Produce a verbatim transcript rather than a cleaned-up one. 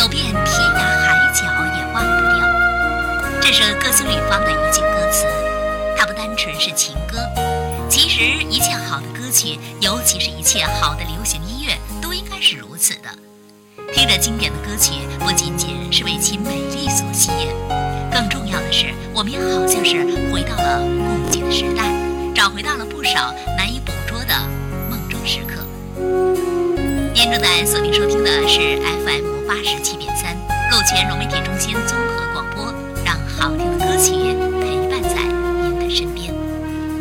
走遍天涯海角也忘不掉。这是歌星吕方的一句歌词，它不单纯是情歌，其实一切好的歌曲，尤其是一切好的流行音乐，都应该是如此的。听着经典的歌曲，不仅仅是为其美丽所吸引，更重要的是，我们也好像是回到了梦境的时代，找回到了不少难以捕捉的梦中时刻。您正在锁定收听的是 F M 八十七点三鹿泉融媒体中心综合广播，让好听的歌曲陪伴在您的身边。